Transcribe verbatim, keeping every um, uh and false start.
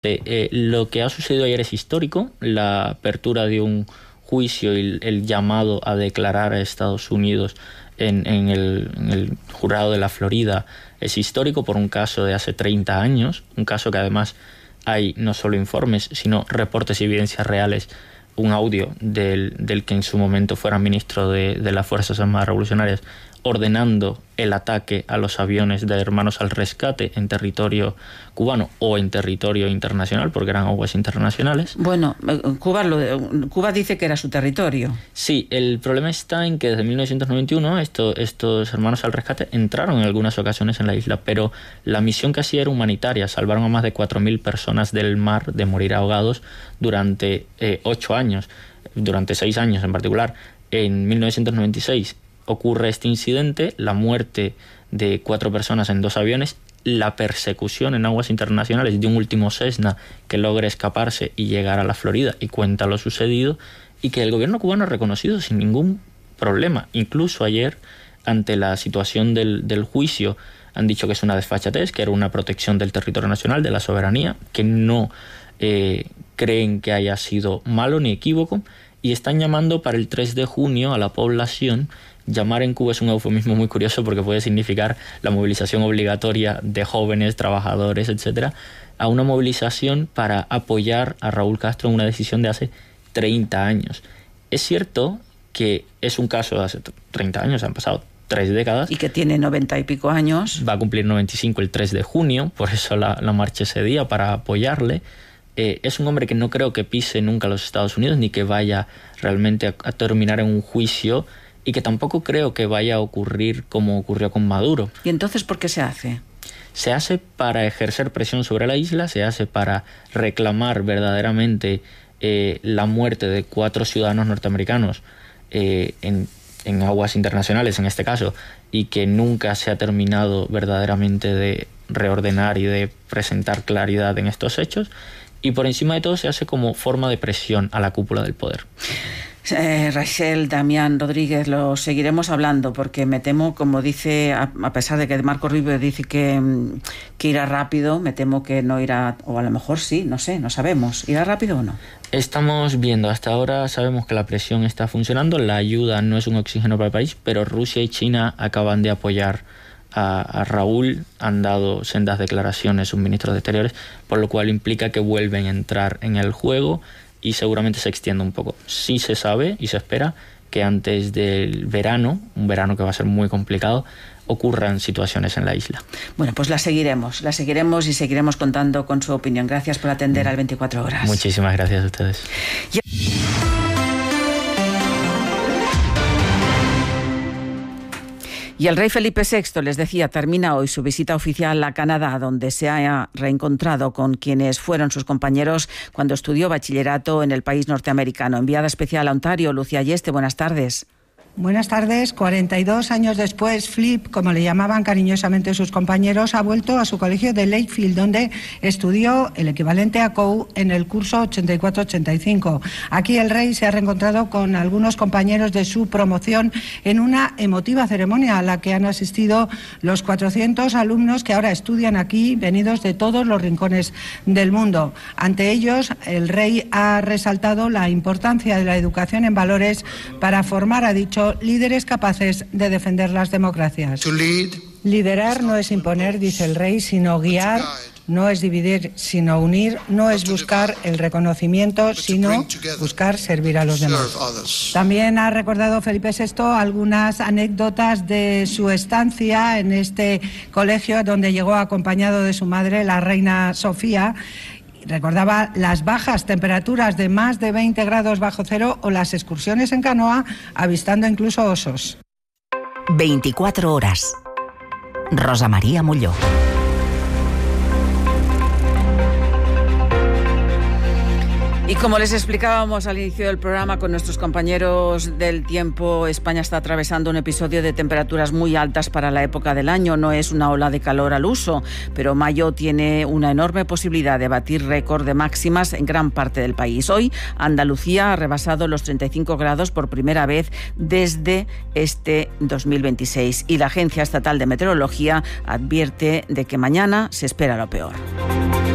Eh, lo que ha sucedido ayer es histórico, la apertura de un juicio y el, el llamado a declarar a Estados Unidos en, en, el, en el jurado de la Florida es histórico por un caso de hace treinta años, un caso que además hay no solo informes, sino reportes y evidencias reales, un audio del, del que en su momento fuera ministro de, de las Fuerzas Armadas Revolucionarias ordenando el ataque a los aviones de Hermanos al Rescate en territorio cubano o en territorio internacional, porque eran aguas internacionales. Bueno, Cuba, lo, Cuba dice que era su territorio. Sí, el problema está en que desde mil novecientos noventa y uno esto, estos Hermanos al Rescate entraron en algunas ocasiones en la isla, pero la misión que hacía era humanitaria. Salvaron a más de cuatro mil personas del mar de morir ahogados durante eh, ocho años, durante seis años en particular. En mil novecientos noventa y seis ocurre este incidente, la muerte de cuatro personas en dos aviones, la persecución en aguas internacionales de un último Cessna que logra escaparse y llegar a la Florida y cuenta lo sucedido, y que el gobierno cubano ha reconocido sin ningún problema. Incluso ayer, ante la situación del, del juicio, han dicho que es una desfachatez, que era una protección del territorio nacional, de la soberanía, que no eh, creen que haya sido malo ni equívoco, y están llamando para el tres de junio a la población. Llamar en Cuba es un eufemismo muy curioso porque puede significar la movilización obligatoria de jóvenes, trabajadores, etcétera, a una movilización para apoyar a Raúl Castro en una decisión de hace treinta años. Es cierto que es un caso de hace treinta años, han pasado tres décadas. Y que tiene noventa y pico años. Va a cumplir noventa y cinco el tres de junio, por eso la, la marcha ese día, para apoyarle. Eh, es un hombre que no creo que pise nunca a los Estados Unidos, ni que vaya realmente a, a terminar en un juicio, y que tampoco creo que vaya a ocurrir como ocurrió con Maduro. ¿Y entonces por qué se hace? Se hace para ejercer presión sobre la isla, se hace para reclamar verdaderamente eh, la muerte de cuatro ciudadanos norteamericanos eh, en, en aguas internacionales, en este caso, y que nunca se ha terminado verdaderamente de reordenar y de presentar claridad en estos hechos. Y por encima de todo se hace como forma de presión a la cúpula del poder. Eh, Rachel, Damián Rodríguez, lo seguiremos hablando porque me temo, como dice, a, a pesar de que Marco Rubio dice que, que irá rápido, me temo que no irá, o a lo mejor sí, no sé, no sabemos. ¿Irá rápido o no? Estamos viendo, hasta ahora sabemos que la presión está funcionando, la ayuda no es un oxígeno para el país, pero Rusia y China acaban de apoyar a, a Raúl, han dado sendas declaraciones sus ministros de Exteriores, por lo cual implica que vuelven a entrar en el juego y seguramente se extienda un poco. Sí se sabe y se espera que antes del verano, un verano que va a ser muy complicado, ocurran situaciones en la isla. Bueno, pues la seguiremos, la seguiremos y seguiremos contando con su opinión. Gracias por atender al veinticuatro horas. Muchísimas gracias a ustedes. Y Y el rey Felipe sexto, les decía, termina hoy su visita oficial a Canadá, donde se ha reencontrado con quienes fueron sus compañeros cuando estudió bachillerato en el país norteamericano. Enviada especial a Ontario, Lucía Ayeste, buenas tardes. Buenas tardes. cuarenta y dos años después, Flip, como le llamaban cariñosamente sus compañeros, ha vuelto a su colegio de Lakefield, donde estudió el equivalente a C O U en el curso ochenta y cuatro ochenta y cinco. Aquí el rey se ha reencontrado con algunos compañeros de su promoción en una emotiva ceremonia a la que han asistido los cuatrocientos alumnos que ahora estudian aquí, venidos de todos los rincones del mundo. Ante ellos, el rey ha resaltado la importancia de la educación en valores para formar, ha dicho, líderes capaces de defender las democracias. Liderar no es imponer, dice el rey, sino guiar, no es dividir, sino unir, no es buscar el reconocimiento, sino buscar servir a los demás. También ha recordado Felipe sexto algunas anécdotas de su estancia en este colegio, donde llegó acompañado de su madre, la reina Sofía. Recordaba las bajas temperaturas de más de veinte grados bajo cero o las excursiones en canoa, avistando incluso osos. veinticuatro horas. Rosa María Molló. Y como les explicábamos al inicio del programa con nuestros compañeros del tiempo, España está atravesando un episodio de temperaturas muy altas para la época del año. No es una ola de calor al uso, pero mayo tiene una enorme posibilidad de batir récord de máximas en gran parte del país. Hoy, Andalucía ha rebasado los treinta y cinco grados por primera vez desde este dos mil veintiséis y la Agencia Estatal de Meteorología advierte de que mañana se espera lo peor.